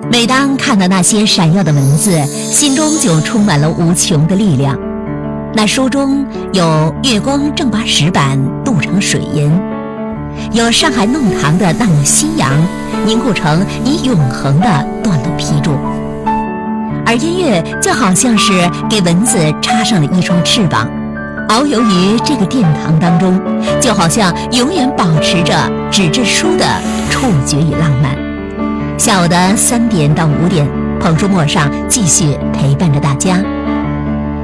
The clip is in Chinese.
每当看到那些闪耀的文字，心中就充满了无穷的力量。那书中有月光正把石板镀成水银，有上海弄堂的那抹夕阳凝固成以永恒的断路批注，而音乐就好像是给文字插上了一双翅膀，遨游于这个殿堂当中，就好像永远保持着纸质书的触觉与浪漫。下午的3点到5点，捧书陌上继续陪伴着大家。